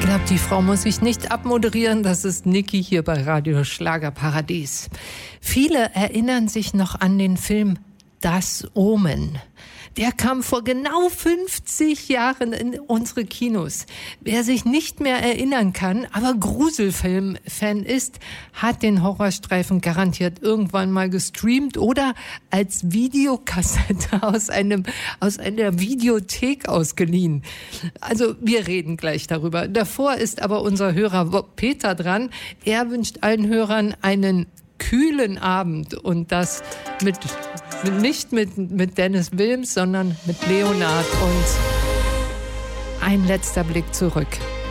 Ich glaube, die Frau muss sich nicht abmoderieren. Das ist Niki hier bei Radio Schlagerparadies. Viele erinnern sich noch an den Film Das Omen. Der kam vor genau 50 Jahren in unsere Kinos. Wer sich nicht mehr erinnern kann, aber Gruselfilm-Fan ist, hat den Horrorstreifen garantiert irgendwann mal gestreamt oder als Videokassette aus einer Videothek ausgeliehen. Also wir reden gleich darüber. Davor ist aber unser Hörer Peter dran. Er wünscht allen Hörern einen kühlen Abend und das nicht mit Dennis Wilms, sondern mit Leonard und ein letzter Blick zurück.